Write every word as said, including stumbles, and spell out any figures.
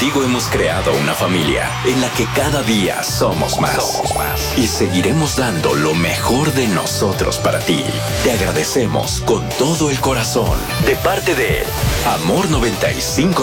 contigo hemos creado una familia en la que cada día somos más. Somos más. Y seguiremos dando lo mejor de nosotros para ti. Te agradecemos con todo el corazón. De parte de Amor noventa y cinco